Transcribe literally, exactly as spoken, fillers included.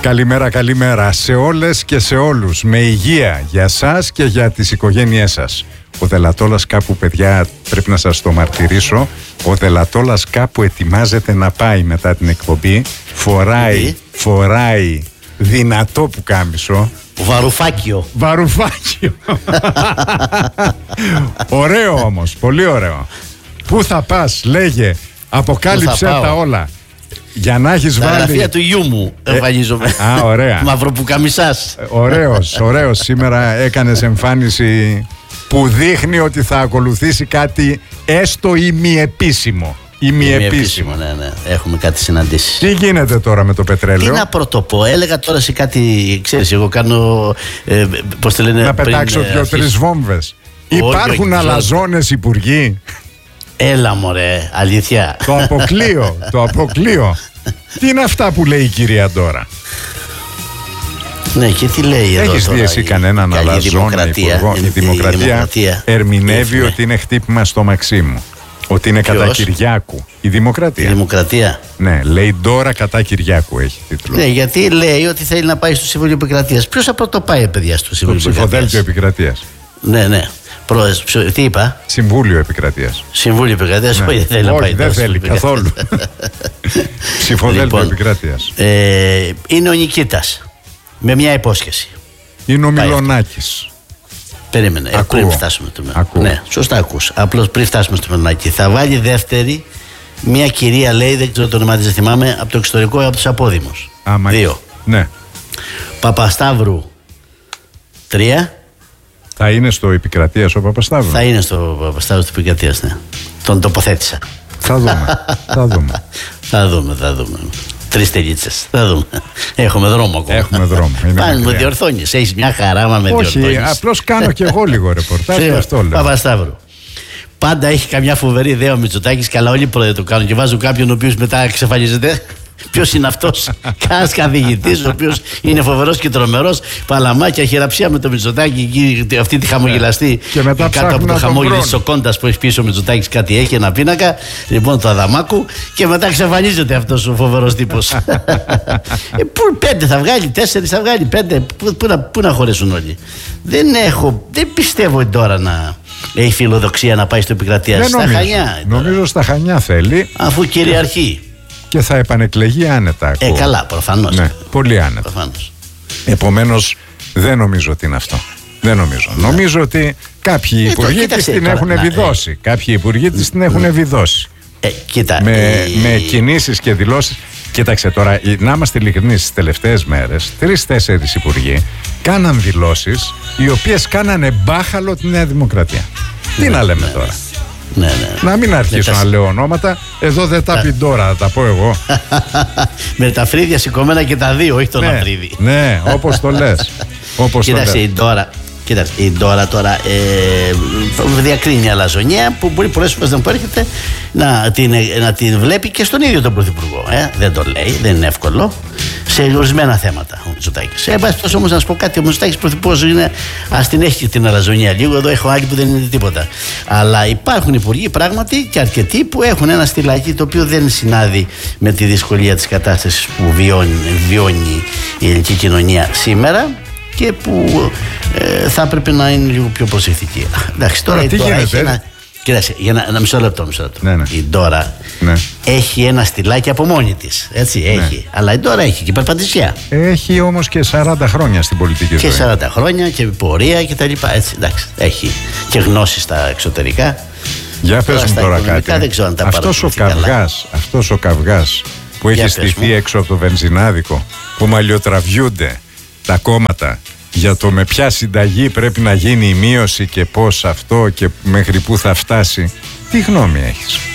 Καλημέρα, καλημέρα σε όλες και σε όλους. Με υγεία για σας και για τις οικογένειές σας. Ο Δελατόλας κάπου, παιδιά, πρέπει να σας το μαρτυρήσω, ο Δελατόλας κάπου ετοιμάζεται να πάει μετά την εκπομπή. Φοράει, φοράει δυνατό πουκάμισο. Βαρουφάκιο. Βαρουφάκιο. Ωραίο όμως, πολύ ωραίο. Πού θα πας, λέγε, αποκάλυψε τα όλα. Για να έχεις βάλει. Τα γραφεία του γιού μου εμφανίζομαι. Α, ωραία. Μαυροπουκαμισάς. Ωραίος, ωραίος. Σήμερα έκανες εμφάνιση που δείχνει ότι θα ακολουθήσει κάτι έστω ημιεπίσημο. Ημιεπίσημο. Ναι, ναι. Έχουμε κάτι συναντήσει. Τι γίνεται τώρα με το πετρέλαιο? Τι να πρωτοπώ, έλεγα τώρα σε κάτι, ξέρεις, εγώ κάνω, ε, πώς το λένε, να πετάξω πριν, δύο-τρεις ε, βόμβες. Όχι, Υπάρχουν όχι, αλαζόνες υπουργοί. Έλα μωρέ, αλήθεια. Το αποκλείω, το αποκλείω. Τι είναι αυτά που λέει η κυρία τώρα? Ναι, και τι λέει εδώ? Έχεις δει εσύ κανέναν αλαζόνα υπουργό? Η δημοκρατία, η δημοκρατία ερμηνεύει ότι είναι χτύπημα στο Μαξίμου. Ότι είναι Ποιος? κατά Κυριάκου. Η δημοκρατία. Η δημοκρατία. Ναι, λέει τώρα κατά Κυριάκου έχει τίτλο. Ναι, γιατί λέει ότι θέλει να πάει στο Συμβούλιο Επικρατείας. Ποιος θα πρώτο πάει, παιδιά, στο Συμβούλιο Επικρατείας? Ψηφοδέλτιο Επικρατείας. Ναι, ναι. Πρόεδρος, τι είπα? Συμβούλιο Επικρατείας. Συμβούλιο Επικρατείας, ναι. όχι, δεν θέλει όχι, να πάει. δεν θέλει καθόλου. Ψηφοδέλτιο λοιπόν, Επικρατείας. Ε, είναι ο Νικήτας. Με μια υπόσχεση. Είναι ο Μιλονάκης. Περίμενε, ε, πριν φτάσουμε στο Μιλονάκη. Ναι, σωστά ακούς. Απλώς πριν φτάσουμε στο Μιλονάκη. Θα βάλει δεύτερη μια κυρία, λέει, δεν ξέρω το όνομα της, δεν θυμάμαι, από το εξωτερικό ή από τους απόδημους. Άμα, δύο. Ναι. Παπασταύρου τρία. Θα είναι στο Επικρατείας ο Παπασταύρου. Θα είναι στο Παπασταύρου του Επικρατείας, ναι. Τον τοποθέτησα. Θα δούμε. θα δούμε. θα δούμε, θα δούμε. Τρεις τελίτσες. Θα δούμε. Έχουμε δρόμο ακόμα. Έχουμε δρόμο. Πάνε, με διορθώνεις. Έχεις μια χαρά, μα με διορθώνεις. Όχι, απλώς κάνω και εγώ λίγο ρεπορτάζ. Αυτό λέω. Παπασταύρου. Πάντα έχει καμιά φοβερή ιδέα ο Μητσοτάκης. Καλά, όλοι οι πρόεδροι το κάνουν και βάζουν κάποιον ο οποίος μετά εξαφανίζεται. Ποιος είναι αυτός? Κανένας καθηγητής, ο οποίος είναι φοβερός και τρομερός. Παλαμάκια, χειραψία με το Μητσοτάκη, αυτή τη χαμογελαστή. Και μετά κάτω από το χαμόγελο της Σοκόντας που έχει πίσω ο Μητσοτάκης, κάτι έχει, ένα πίνακα. Λοιπόν, το Αδαμάκου. Και μετά εξαφανίζεται αυτός ο φοβερός τύπος. ε, πού, πέντε θα βγάλει, τέσσερις θα βγάλει, πέντε. Πού, πού, να, πού να χωρέσουν όλοι? Δεν έχω, δεν πιστεύω τώρα να έχει φιλοδοξία να πάει στο Επικρατεία. Στα νομίζω. Χανιά. Νομίζω στα Χανιά θέλει. Αφού κυριαρχεί. Και θα επανεκλεγεί άνετα. Ε, ακούω. Καλά, προφανώς. Ναι, πολύ άνετα. Προφανώς. Επομένως, δεν νομίζω ότι είναι αυτό. Δεν νομίζω. Ναι. Νομίζω ότι κάποιοι ε, υπουργοί της την έχουν να, βιδώσει. Ε, κάποιοι υπουργοί της την έχουν βιδώσει. Ε, κοίτα, με, ε, με κινήσεις και δηλώσεις. Κοίταξε τώρα, να είμαστε ειλικρινείς, τις τελευταίες μέρες, τρεις-τέσσερις υπουργοί κάναν δηλώσεις οι οποίες κάνανε μπάχαλο τη Νέα Δημοκρατία. Ναι, τι να λέμε ναι, τώρα. Ναι, ναι. Να μην αρχίσω να λέω ονόματα. Εδώ δεν τα πει τώρα, θα τα πω εγώ. Με τα φρύδια σηκωμένα και τα δύο, όχι τον ναι, αφρίδι. Ναι, όπως το λες. Όπως Κοίταξε, το λες. η Ντόρα, κοίταξε, η Ντόρα τώρα ε, διακρίνει αλαζονία που μπορεί πολλές φορές να που έρχεται να την, να την βλέπει και στον ίδιο τον Πρωθυπουργό. Ε. Δεν το λέει, δεν είναι εύκολο. Σε ορισμένα θέματα ο Μητσοτάκης. Ε, πάση όμως να σου πω κάτι, ο Μητσοτάκης Πρωθυπουργός είναι, ας την έχει την αλαζονία λίγο. Εδώ έχω άλλοι που δεν είναι τίποτα. Αλλά υπάρχουν υπουργοί πράγματι και αρκετοί που έχουν ένα στυλάκι το οποίο δεν συνάδει με τη δυσκολία της κατάστασης που βιώνει, βιώνει η ελληνική κοινωνία σήμερα και που ε, θα έπρεπε να είναι λίγο πιο προσεκτική. Εντάξει, τώρα, τώρα τι τώρα γίνεται? Ένα, κοίταξε, για ένα, ένα μισό λεπτό, μισό λεπτό. Ναι, ναι. Η Ντόρα ναι. έχει ένα στυλάκι από μόνη της. Έτσι, ναι. έχει. Αλλά η Ντόρα έχει και περπατησιά. Έχει όμως και σαράντα χρόνια στην πολιτική ζωή. Και σαράντα χρόνια και πορεία και τα λοιπά. Έτσι, εντάξει, έχει και γνώσεις στα εξωτερικά. Για πες μου τώρα κάτι. Δεν ξέρω αν τα αυτός ο καυγάς, αυτός ο καυγάς που έχει στηθεί έξω από το βενζινάδικο, που μαλλιοτραβιούνται τα κόμματα για το με ποια συνταγή πρέπει να γίνει η μείωση και πώς αυτό και μέχρι πού θα φτάσει, τι γνώμη έχεις?